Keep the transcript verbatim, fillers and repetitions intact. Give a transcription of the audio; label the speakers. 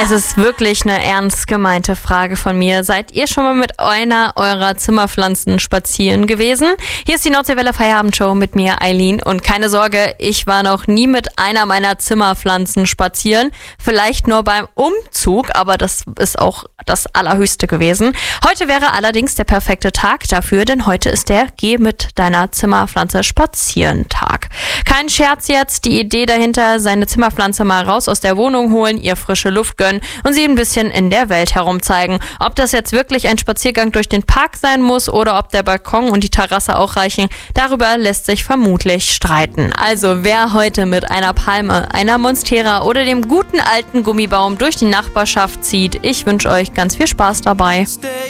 Speaker 1: Es ist wirklich eine ernst gemeinte Frage von mir. Seid ihr schon mal mit einer eurer Zimmerpflanzen spazieren gewesen? Hier ist die Nordseewelle Feierabendshow mit mir, Eileen. Und keine Sorge, ich war noch nie mit einer meiner Zimmerpflanzen spazieren. Vielleicht nur beim Umzug, aber das ist auch das Allerhöchste gewesen. Heute wäre allerdings der perfekte Tag dafür, denn heute ist der Geh mit deiner Zimmerpflanze spazieren Tag. Kein Scherz jetzt, die Idee dahinter, seine Zimmerpflanze mal raus aus der Wohnung holen, ihr frische Luft gönnen und sie ein bisschen in der Welt herumzeigen. Ob das jetzt wirklich ein Spaziergang durch den Park sein muss oder ob der Balkon und die Terrasse auch reichen, darüber lässt sich vermutlich streiten. Also wer heute mit einer Palme, einer Monstera oder dem guten alten Gummibaum durch die Nachbarschaft zieht, ich wünsche euch ganz viel Spaß dabei.